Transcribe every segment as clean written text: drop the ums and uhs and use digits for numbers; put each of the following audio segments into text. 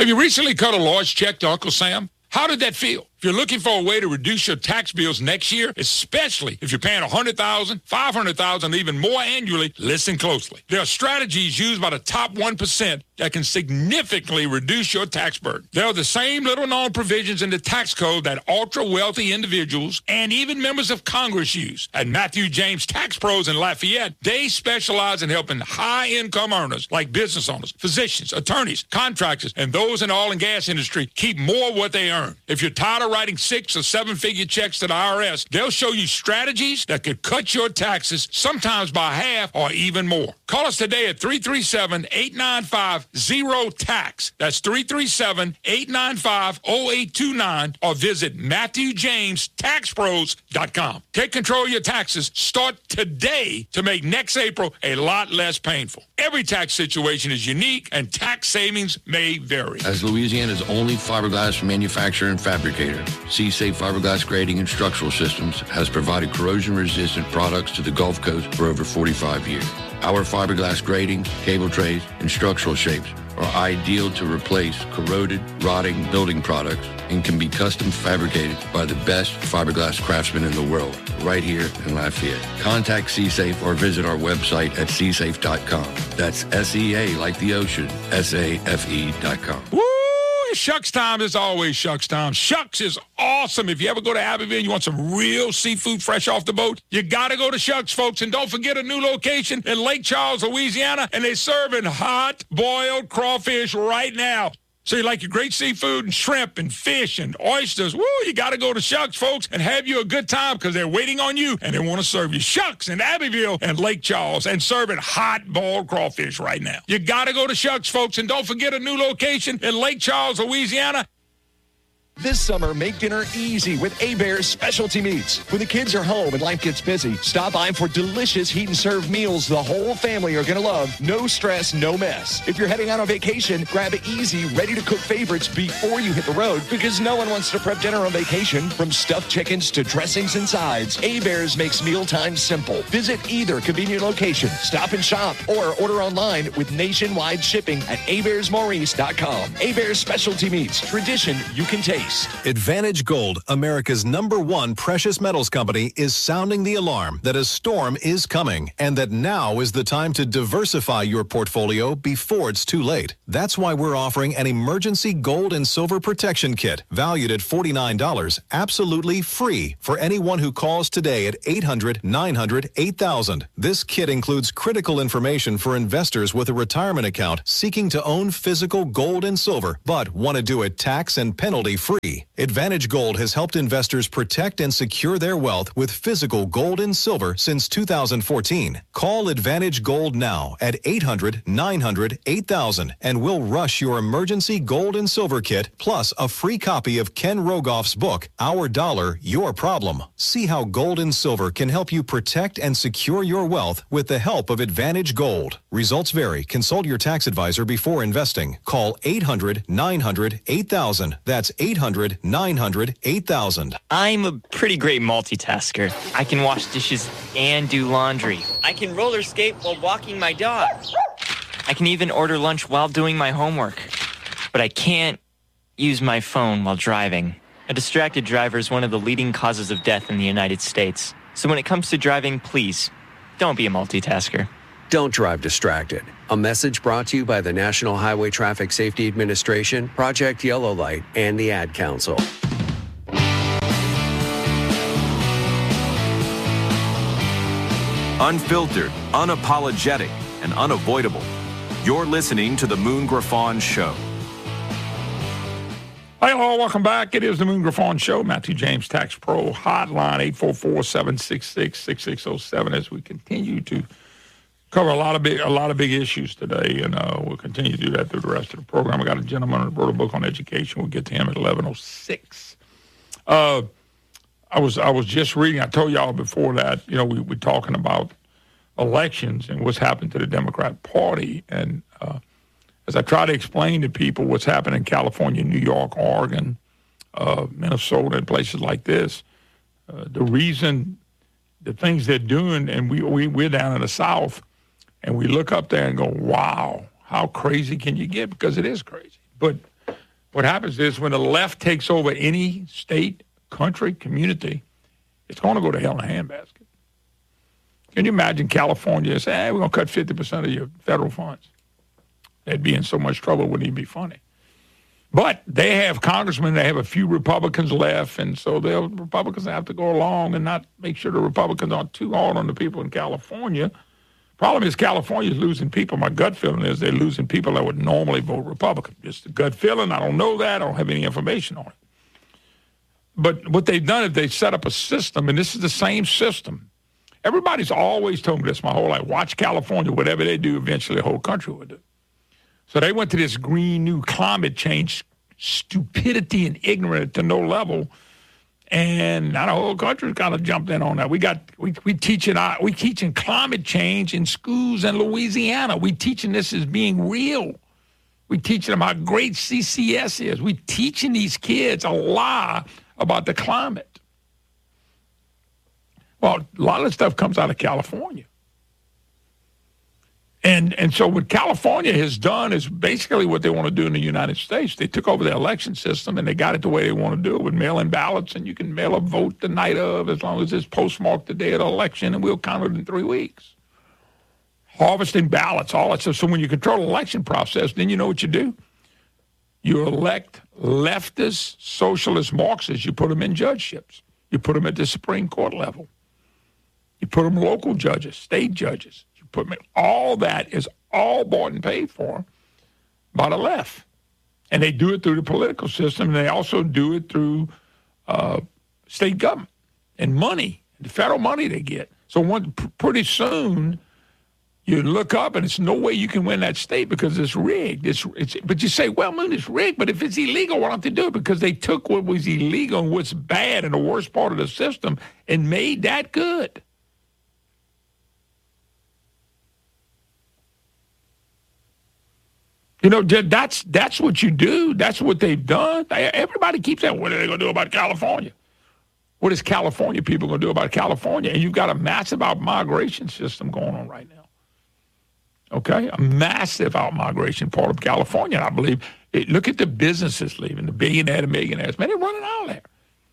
Have you recently cut a large check to Uncle Sam? How did that feel? If you're looking for a way to reduce your tax bills next year, especially if you're paying $100,000, $500,000, even more annually, listen closely. There are strategies used by the top 1% that can significantly reduce your tax burden. There are the same little-known provisions in the tax code that ultra-wealthy individuals and even members of Congress use. At Matthew James Tax Pros in Lafayette, they specialize in helping high-income earners like business owners, physicians, attorneys, contractors, and those in the oil and gas industry keep more of what they earn. If you're tired of writing 6- or 7-figure checks to the IRS, they'll show you strategies that could cut your taxes sometimes by half or even more. Call us today at 337-895-0TAX. That's 337-895-0829 or visit MatthewJamesTaxPros.com. Take control of your taxes. Start today to make next April a lot less painful. Every tax situation is unique and tax savings may vary. As Louisiana's only fiberglass manufacturer and fabricator, C-Safe Fiberglass Grading and Structural Systems has provided corrosion-resistant products to the Gulf Coast for over 45 years. Our fiberglass grading, cable trays, and structural shapes are ideal to replace corroded, rotting building products and can be custom fabricated by the best fiberglass craftsmen in the world, right here in Lafayette. Contact C-Safe or visit our website at csafe.com. That's S-E-A like the ocean, S-A-F-E.com. Woo! Shucks time is always Shucks time. Shucks is awesome. If you ever go to Abbeville and you want some real seafood fresh off the boat, you got to go to Shucks, folks. And don't forget a new location in Lake Charles, Louisiana, and they're serving hot boiled crawfish right now. So you like your great seafood and shrimp and fish and oysters. Woo, you got to go to Shucks, folks, and have you a good time because they're waiting on you and they want to serve you. Shucks in Abbeville and Lake Charles and serving hot boiled crawfish right now. You got to go to Shucks, folks, and don't forget a new location in Lake Charles, Louisiana. This summer, make dinner easy with Hebert's Specialty Meats. When the kids are home and life gets busy, stop by for delicious heat and serve meals the whole family are going to love. No stress, no mess. If you're heading out on vacation, grab easy, ready-to-cook favorites before you hit the road because no one wants to prep dinner on vacation. From stuffed chickens to dressings and sides, Hebert's makes mealtime simple. Visit either convenient location, stop and shop, or order online with nationwide shipping at HebertsMaurice.com. Hebert's Specialty Meats. Tradition you can taste. Advantage Gold, America's #1 precious metals company, is sounding the alarm that a storm is coming and that now is the time to diversify your portfolio before it's too late. That's why we're offering an emergency gold and silver protection kit valued at $49, absolutely free for anyone who calls today at 800-900-8000. This kit includes critical information for investors with a retirement account seeking to own physical gold and silver, but want to do it tax and penalty-free. Advantage Gold has helped investors protect and secure their wealth with physical gold and silver since 2014. Call Advantage Gold now at 800-900-8000 and we'll rush your emergency gold and silver kit plus a free copy of Ken Rogoff's book, Our Dollar, Your Problem. See how gold and silver can help you protect and secure your wealth with the help of Advantage Gold. Results vary. Consult your tax advisor before investing. Call 800-900-8000. That's 800-900-8000. I'm a pretty great multitasker. I can wash dishes and do laundry. I can roller skate while walking my dog. I can even order lunch while doing my homework. But I can't use my phone while driving. A distracted driver is one of the leading causes of death in the United States. So when it comes to driving, please, don't be a multitasker. Don't drive distracted. A message brought to you by the National Highway Traffic Safety Administration, Project Yellow Light, and the Ad Council. Unfiltered, unapologetic, and unavoidable. You're listening to The Moon Griffon Show. Hey, hello, welcome back. It is the Moon Griffon Show. Matthew James Tax Pro Hotline, 844-766-6607 as we continue to cover a lot of big issues today, and we'll continue to do that through the rest of the program. I got a gentleman who wrote a book on education. We'll get to him at 11:06. I was just reading. I told y'all before that, we're talking about elections and what's happened to the Democrat Party, and as I try to explain to people what's happening in California, New York, Oregon, Minnesota, and places like this, the reason, the things they're doing, and we're down in the South. And we look up there and go, wow, how crazy can you get? Because it is crazy. But what happens is when the left takes over any state, country, community, it's going to go to hell in a handbasket. Can you imagine California say, hey, we're going to cut 50% of your federal funds? They'd be in so much trouble, it wouldn't even be funny. But they have congressmen, they have a few Republicans left, and so the Republicans have to go along and not make sure the Republicans aren't too hard on the people in California. Problem is California is losing people. My gut feeling is they're losing people that would normally vote Republican. Just a gut feeling. I don't know that. I don't have any information on it. But what they've done is they've set up a system, and this is the same system. Everybody's always told me this my whole life. Watch California. Whatever they do, eventually the whole country will do. So they went to this green new climate change, stupidity and ignorant to no level, and now the whole country's kind of jumped in on that. We teaching climate change in schools in Louisiana. We teaching this as being real. We teaching them how great CCS is. We teaching these kids a lie about the climate. Well, a lot of the stuff comes out of California. And so what California has done is basically what they want to do in the United States. They took over the election system, and they got it the way they want to do it with mail-in ballots, and you can mail a vote the night of as long as it's postmarked the day of the election, and we'll count it in 3 weeks. Harvesting ballots, all that stuff. So when you control the election process, then you know what you do? You elect leftist, socialist, Marxists. You put them in judgeships. You put them at the Supreme Court level. You put them local judges, state judges. All that is all bought and paid for by the left. And they do it through the political system, and they also do it through state government and money, the federal money they get. So pretty soon you look up, and it's no way you can win that state because it's rigged. But you say, well, Moon, it's rigged, but if it's illegal, why don't they do it? Because they took what was illegal and what's bad and the worst part of the system and made that good. You know, that's what you do. That's what they've done. Everybody keeps saying, what are they going to do about California? What is California people going to do about California? And you've got a massive out-migration system going on right now. Okay? A massive out-migration part of California, I believe. Look at the businesses leaving, the billionaires, the millionaires. Man, they're running out there.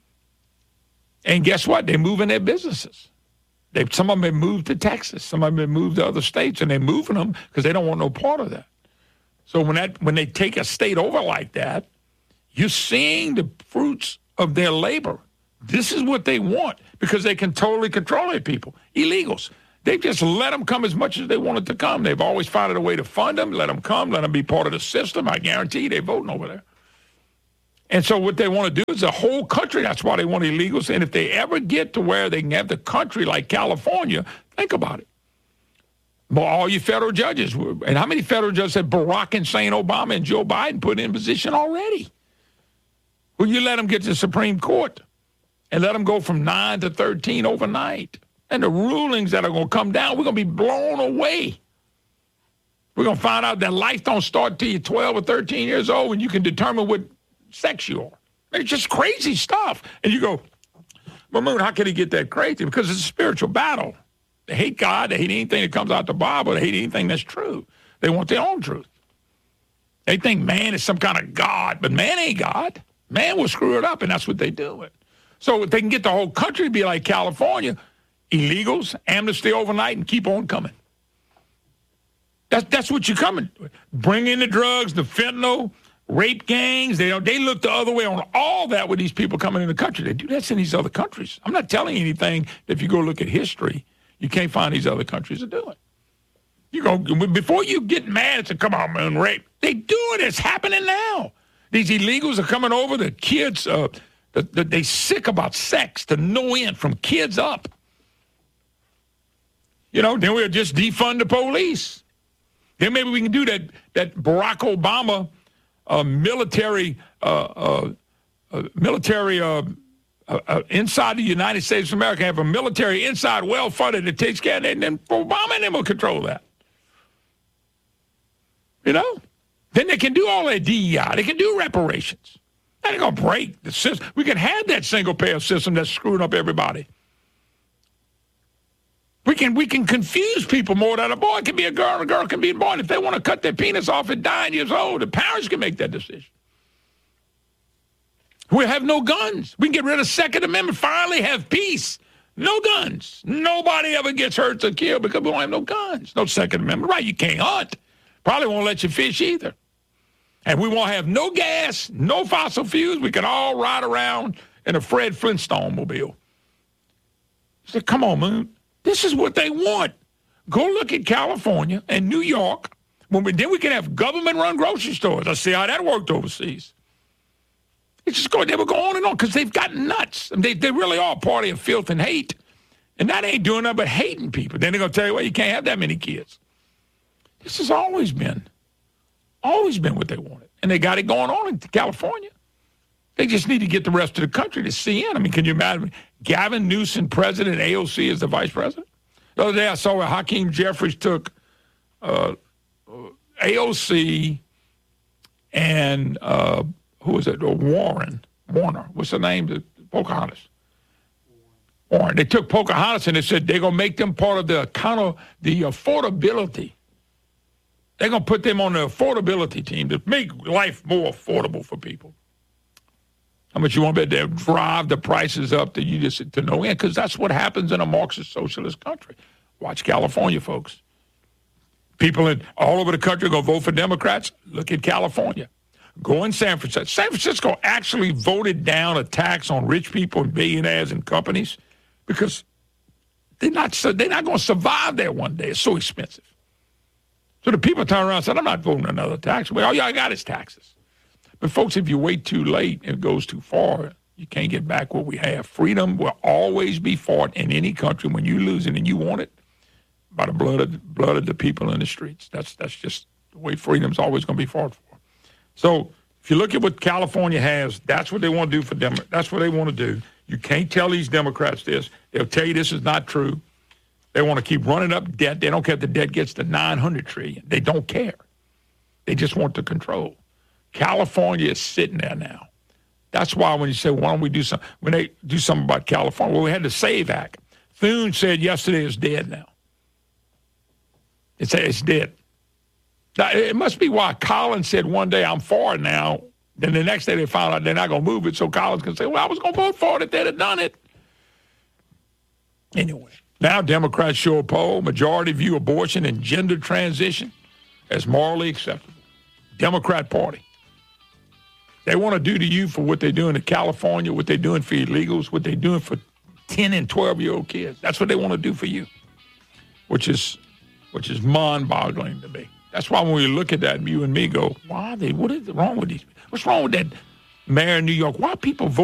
And guess what? They're moving their businesses. Some of them have moved to Texas. Some of them have moved to other states, and they're moving them because they don't want no part of that. So when they take a state over like that, you're seeing the fruits of their labor. This is what they want because they can totally control their people. Illegals. They just let them come as much as they wanted to come. They've always found a way to fund them, let them come, let them be part of the system. I guarantee you they're voting over there. And so what they want to do is the whole country. That's why they want illegals. And if they ever get to where they can have the country like California, think about it. Well, all you federal judges, and how many federal judges have Barack Hussein Obama and Joe Biden put in position already? Well, you let them get to the Supreme Court and let them go from 9 to 13 overnight. And the rulings that are going to come down, we're going to be blown away. We're going to find out that life don't start till you're 12 or 13 years old and you can determine what sex you are. It's just crazy stuff. And you go, well, Moon, how can he get that crazy? Because it's a spiritual battle. They hate God. They hate anything that comes out the Bible. They hate anything that's true. They want their own truth. They think man is some kind of God, but man ain't God. Man will screw it up, and that's what they do. So if they can get the whole country to be like California, illegals, amnesty overnight, and keep on coming. That's what you're coming. Bring in the drugs, the fentanyl, rape gangs. They look the other way on all that with these people coming in the country. They do that in these other countries. I'm not telling you anything that if you go look at history, you can't find these other countries that do it. You go before you get mad and say, come on, man, rape. They do it. It's happening now. These illegals are coming over. The kids, they sick about sex to no end from kids up. You know, then we'll just defund the police. Then maybe we can do that Barack Obama military inside the United States of America, have a military inside well-funded that takes care of it, and then Obama and them will control that. You know? Then they can do all that DEI. They can do reparations. They're going to break the system. We can have that single-payer system that's screwing up everybody. We can confuse people more that a boy can be a girl and a girl can be a boy. And if they want to cut their penis off at 9 years old, the parents can make that decision. We'll have no guns. We can get rid of Second Amendment, finally have peace. No guns. Nobody ever gets hurt or killed because we don't have no guns. No Second Amendment. Right, you can't hunt. Probably won't let you fish either. And we won't have no gas, no fossil fuels. We can all ride around in a Fred Flintstone mobile. I said, come on, Moon. This is what they want. Go look at California and New York. Then we can have government-run grocery stores. I see how that worked overseas. It's just going, they will go on and on because they've gotten nuts. They really are a party of filth and hate. And that ain't doing nothing but hating people. Then they're going to tell you, well, you can't have that many kids. This has always been what they wanted. And they got it going on in California. They just need to get the rest of the country to see in. I mean, can you imagine Gavin Newsom, president, AOC as the vice president? The other day I saw where Hakeem Jeffries took AOC and who was it? Warner. What's the name? Pocahontas. Warren. They took Pocahontas and they said they're going to make them part of the affordability. They're going to put them on the affordability team to make life more affordable for people. How much you want to bet they'll drive the prices up to no end? Because that's what happens in a Marxist socialist country. Watch California, folks. People all over the country go vote for Democrats. Look at California. Go in San Francisco. San Francisco actually voted down a tax on rich people and billionaires and companies because they're not going to survive there one day. It's so expensive. So the people turn around and say, I'm not voting another tax. Well, all y'all got is taxes. But, folks, if you wait too late and it goes too far, you can't get back what we have. Freedom will always be fought in any country when you lose it and you want it by the blood of the people in the streets. That's just the way freedom's always going to be fought for. So if you look at what California has, that's what they want to do for them. That's what they want to do. You can't tell these Democrats this. They'll tell you this is not true. They want to keep running up debt. They don't care if the debt gets to $900 trillion. They don't care. They just want the control. California is sitting there now. That's why when you say, why don't we do something? When they do something about California, well, we had the SAVE Act. Thune said yesterday it's dead now. It's dead. Now, it must be why Collins said one day, I'm for it now. Then the next day they found out they're not going to move it, so Collins can say, well, I was going to vote for it if they'd have done it. Anyway, now Democrats show a poll. Majority view abortion and gender transition as morally acceptable. Democrat Party. They want to do to you for what they're doing in California, what they're doing for illegals, what they're doing for 10 and 12-year-old kids. That's what they want to do for you, which is mind-boggling to me. That's why when we look at that, you and me go, what is wrong with these people? What's wrong with that mayor in New York? Why are people voting?